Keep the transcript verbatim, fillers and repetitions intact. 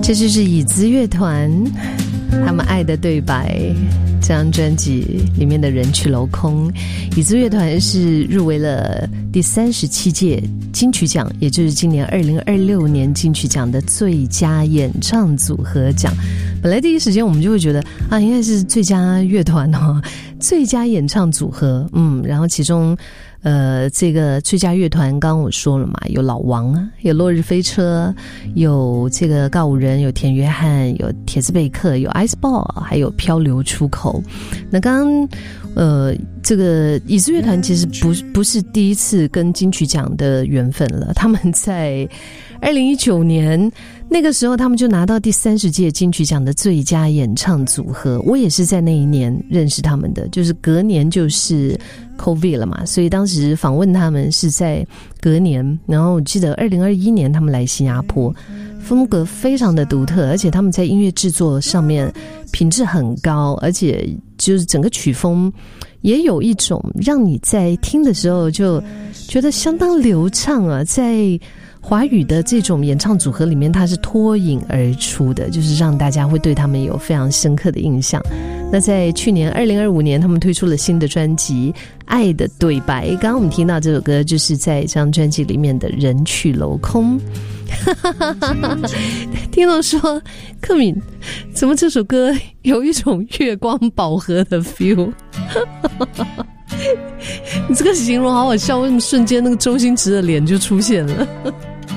这就是椅子乐团他们爱的对白这张专辑里面的人去楼空。椅子乐团是入围了第三十七届金曲奖，也就是今年二零二六年金曲奖的最佳演唱组合奖。本来第一时间我们就会觉得啊，应该是最佳乐团哦，最佳演唱组合，嗯，然后其中呃，这个最佳乐团刚刚我说了嘛，有老王啊，有落日飞车，有这个告五人，有田约翰，有铁兹贝克，有 Iceball， 还有漂流出口。那刚刚呃，这个椅子乐团其实不不是第一次跟金曲奖的缘分了，他们在二零一九年那个时候他们就拿到第三十届金曲奖的最佳演唱组合，我也是在那一年认识他们的，就是隔年就是 COVID 了嘛，所以当时访问他们是在隔年，然后我记得二零二一年他们来新加坡，风格非常的独特，而且他们在音乐制作上面品质很高，而且就是整个曲风也有一种让你在听的时候就觉得相当流畅啊，在华语的这种演唱组合里面它是脱颖而出的，就是让大家会对他们有非常深刻的印象。那在去年二零二五年他们推出了新的专辑《爱的对白》，刚刚我们听到这首歌就是在这张专辑里面的人去楼空。听众说克敏怎么这首歌有一种月光宝盒的 feel。你这个形容好好笑，为什么瞬间那个周星驰的脸就出现了？